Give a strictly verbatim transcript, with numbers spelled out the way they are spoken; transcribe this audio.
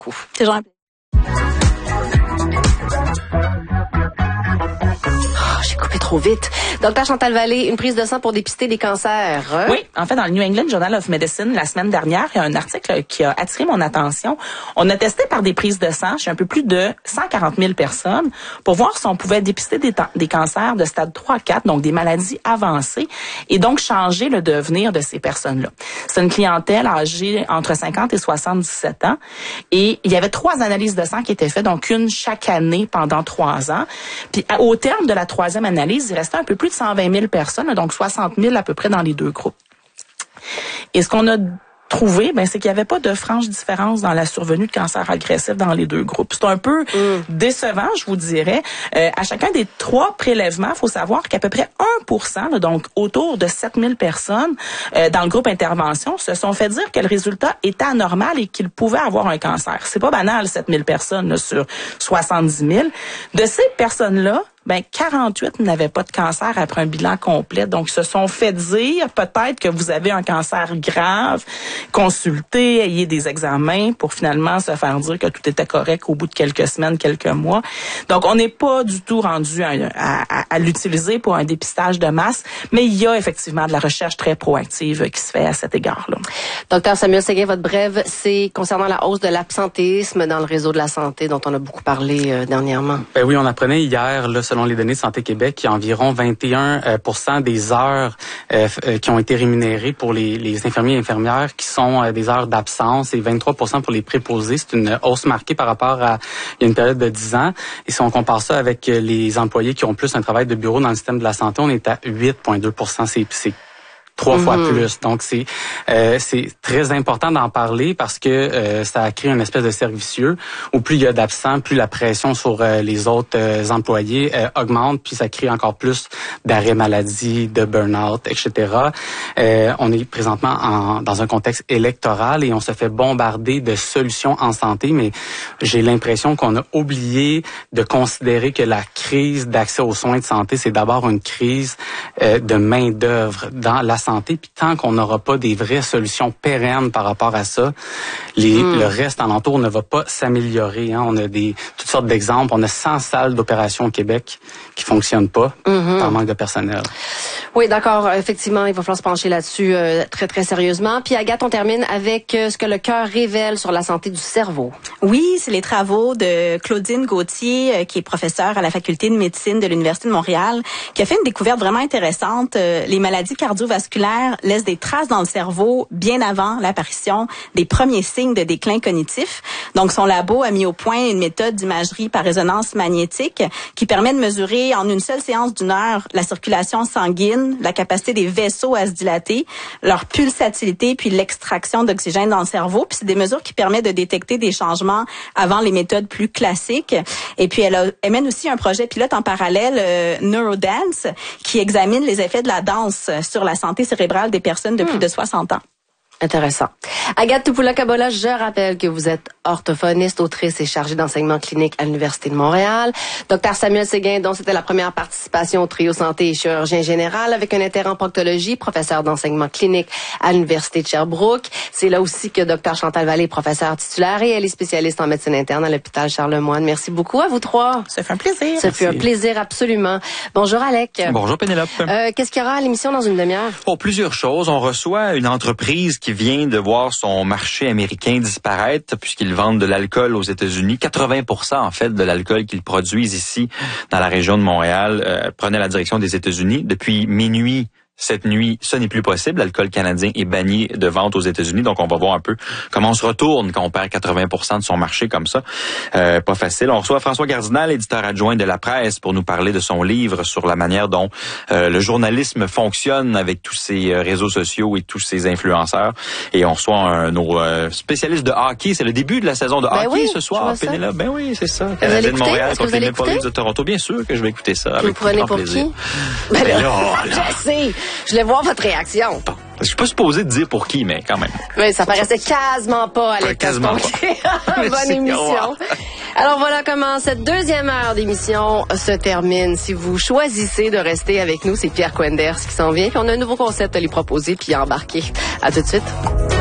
C'est genre... J'ai coupé trop vite. Docteur Chantal Vallée, une prise de sang pour dépister des cancers. Hein? Oui, en fait, dans le New England Journal of Medicine, la semaine dernière, il y a un article qui a attiré mon attention. On a testé par des prises de sang chez un peu plus de cent quarante mille personnes pour voir si on pouvait dépister des, des cancers de stade trois à quatre, donc des maladies avancées, et donc changer le devenir de ces personnes-là. C'est une clientèle âgée entre cinquante et soixante-dix-sept ans, et il y avait trois analyses de sang qui étaient faites, donc une chaque année pendant trois ans. Puis au terme de la troisième analyse, il restait un peu plus de cent vingt mille personnes, donc soixante mille à peu près dans les deux groupes. Et ce qu'on a trouvé, ben, c'est qu'il n'y avait pas de franche différence dans la survenue de cancer agressif dans les deux groupes. C'est un peu mm. décevant, je vous dirais. Euh, à chacun des trois prélèvements, il faut savoir qu'à peu près un pour cent, là, donc autour de sept mille personnes euh, dans le groupe intervention, se sont fait dire que le résultat était anormal et qu'ils pouvaient avoir un cancer. C'est pas banal, sept mille personnes là, sur soixante-dix mille. De ces personnes-là, ben quarante-huit n'avaient pas de cancer après un bilan complet. Donc, se sont fait dire peut-être que vous avez un cancer grave, consultez, ayez des examens pour finalement se faire dire que tout était correct au bout de quelques semaines, quelques mois. Donc, on n'est pas du tout rendu à, à, à l'utiliser pour un dépistage de masse, mais il y a effectivement de la recherche très proactive qui se fait à cet égard-là. Docteur Samuel Séguin, votre brève, c'est concernant la hausse de l'absentéisme dans le réseau de la santé dont on a beaucoup parlé euh, dernièrement. Ben oui, on apprenait hier, là, selon les données de Santé Québec, qu'il y a environ vingt et un pour cent des heures euh, qui ont été rémunérées pour les, les infirmiers et infirmières qui sont euh, des heures d'absence et vingt-trois pour cent pour les préposés. C'est une hausse marquée par rapport à il y a une période de dix ans. Et si on compare ça avec les employés qui ont plus un travail de bureau dans le système de la santé, on est à huit virgule deux pour cent. C'est, c'est trois mm-hmm. fois plus. Donc, c'est euh, c'est très important d'en parler parce que euh, ça crée une espèce de cercle vicieux où plus il y a d'absents, plus la pression sur euh, les autres euh, employés euh, augmente, puis ça crée encore plus d'arrêt maladie, de burn-out, et cetera. Euh, on est présentement en, dans un contexte électoral et on se fait bombarder de solutions en santé, mais j'ai l'impression qu'on a oublié de considérer que la crise d'accès aux soins de santé, c'est d'abord une crise euh, de main-d'œuvre dans la santé. Puis tant qu'on n'aura pas des vraies solutions pérennes par rapport à ça, les, mmh. le reste alentour ne va pas s'améliorer. Hein. On a des toutes sortes d'exemples. On a cent salles d'opération au Québec qui fonctionnent pas mmh. par manque de personnel. Oui, d'accord. Effectivement, il va falloir se pencher là-dessus euh, très, très sérieusement. Puis Agathe, on termine avec euh, ce que le cœur révèle sur la santé du cerveau. Oui, c'est les travaux de Claudine Gauthier, euh, qui est professeure à la faculté de médecine de l'Université de Montréal, qui a fait une découverte vraiment intéressante. Euh, les maladies cardiovasculaires laissent des traces dans le cerveau bien avant l'apparition des premiers signes de déclin cognitif. Donc, son labo a mis au point une méthode d'imagerie par résonance magnétique qui permet de mesurer en une seule séance d'une heure la circulation sanguine, la capacité des vaisseaux à se dilater, leur pulsatilité, puis l'extraction d'oxygène dans le cerveau. Puis c'est des mesures qui permettent de détecter des changements avant les méthodes plus classiques. Et puis elle, a, elle mène aussi un projet pilote en parallèle, euh, Neurodance, qui examine les effets de la danse sur la santé cérébrale des personnes de plus de soixante ans. Intéressant. Agathe Tupoula-Kabola, je rappelle que vous êtes orthophoniste, autrice et chargée d'enseignement clinique à l'Université de Montréal. Docteur Samuel Séguin, dont c'était la première participation au trio santé et chirurgien général avec un intérêt en proctologie, professeur d'enseignement clinique à l'Université de Sherbrooke. C'est là aussi que Docteur Chantal Vallée est professeure titulaire et elle est spécialiste en médecine interne à l'hôpital Charlemagne. Merci beaucoup à vous trois. Ça fait un plaisir. Ça fait un plaisir, absolument. Bonjour Alec. Bonjour Pénélope. Euh, qu'est-ce qu'il y aura à l'émission dans une demi-heure? Pour plusieurs choses. On reçoit une entreprise qui vient de voir son marché américain disparaître puisqu'ils vendent de l'alcool aux États-Unis. quatre-vingts pour cent en fait de l'alcool qu'ils produisent ici dans la région de Montréal euh, prenait la direction des États-Unis. Depuis minuit cette nuit, ce n'est plus possible. L'alcool canadien est banni de vente aux États-Unis. Donc, on va voir un peu comment on se retourne quand on perd quatre-vingts pour cent de son marché comme ça. Euh, pas facile. On reçoit François Gardinal, éditeur adjoint de La Presse, pour nous parler de son livre sur la manière dont euh, le journalisme fonctionne avec tous ces euh, réseaux sociaux et tous ces influenceurs. Et on reçoit un, nos euh, spécialistes de hockey. C'est le début de la saison de ben hockey oui, ce soir, Pénélope. Ben oui, c'est ça. Canadien de Montréal contre les Maple Leafs de Toronto. Bien sûr que je vais écouter ça. Vous avec prenez pour plaisir. qui? Ben là, je sais. Je voulais voir votre réaction. Bon. Je suis pas supposé de dire pour qui, mais quand même. Oui, ça paraissait quasiment pas à l'époque. Quasiment pas. Bonne émission. Alors voilà comment cette deuxième heure d'émission se termine. Si vous choisissez de rester avec nous, c'est Pierre Quenders qui s'en vient. Puis on a un nouveau concept à lui proposer puis à embarquer. À tout de suite.